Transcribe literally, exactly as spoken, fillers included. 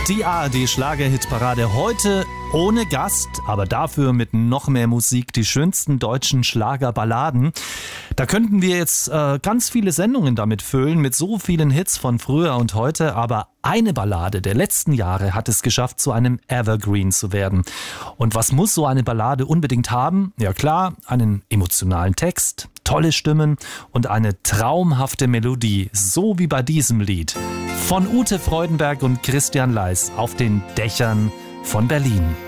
Die A R D-Schlager-Hitparade heute ohne Gast, aber dafür mit noch mehr Musik, die schönsten deutschen Schlagerballaden. Da könnten wir jetzt äh, ganz viele Sendungen damit füllen, mit so vielen Hits von früher und heute, aber eine Ballade der letzten Jahre hat es geschafft, zu einem Evergreen zu werden. Und was muss so eine Ballade unbedingt haben? Ja klar, einen emotionalen Text, tolle Stimmen und eine traumhafte Melodie, so wie bei diesem Lied. Von Ute Freudenberg und Christian Leis auf den Dächern von Berlin.